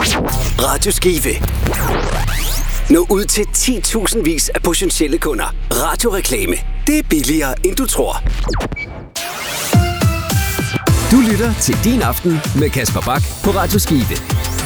Radio Skive. Nå ud til 10.000 vis af potentielle kunder. Radioreklame. Det er billigere, end du tror. Du lytter til Din Aften med Kasper Bak på Radio Skive.